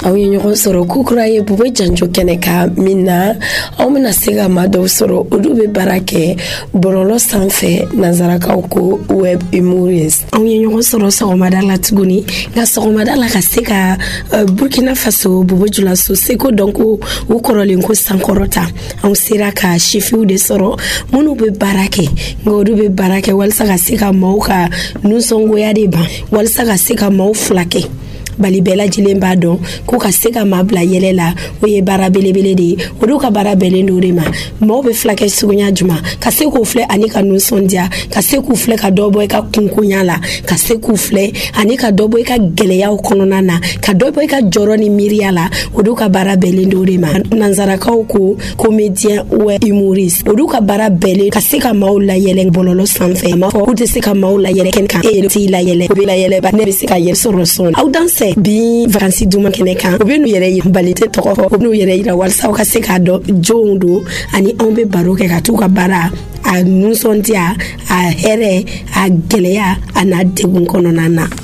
aw ye ɲɔgɔn sɔrɔ kukura ye bube janjo kɛnɛ ka min na aw bɛna se ka maa dɔw sɔrɔ olu bɛ baara kɛ bɔlɔlɔ sanfɛ nanzarakaw ko web humorist. Aw ye ɲɔgɔn sɔrɔ sɔgɔmada la tuguni nka sɔgɔmada la ka se ka Burkina Faso Bobo Julaso seko dɔn ko u kɔrɔlen ko sankɔrɔta anw sera ka sifiw de sɔrɔ minnu bɛ baara kɛ nka olu bɛ baara kɛ walasa ka se ka maaw ka nusɔngoya de ban walasa ka se ka maaw fila kɛ bali bɛɛ lajɛlen b'a dɔn ko ka se ka maa bila yɛlɛ la o ye baara belebele de ye olu ka baara bɛnnen do de ma maaw bɛ filakɛ sugunya juma ka se k'u filɛ ani ka nusɔndiya ka se k'u filɛ ka dɔ bɔ i ka kunkonya la ka se k'u filɛ ani ka dɔ bɔ i ka gɛlɛyaw kɔnɔna na ka dɔ bɔ i ka jɔrɔ ni miiriya la olu ka baara bɛnnen do de ma nanzarakaw ko comédien ou humoriste olu ka baara bɛnnen ka se ka maaw layɛlɛ bɔlɔlɔ sanfɛ ma fɔ u tɛ se ka maaw layɛlɛ kɛnɛ kan e yɛrɛ t'i layɛlɛ o bɛ layɛlɛ ba ne bɛ se ka yɛrɛ sɔrɔ sɔn aw danse bi vacances duma kɛnɛ kan u bɛ n'u yɛrɛ yira bali tɛ tɔgɔ fɔ u bɛ n'u yɛrɛ yira walasa u ka se k'a dɔn jɔnw don ani anw bɛ baro kɛ ka t'u ka baara a nusɔndiya a hɛrɛ a gɛlɛya a n'a degun kɔnɔna na.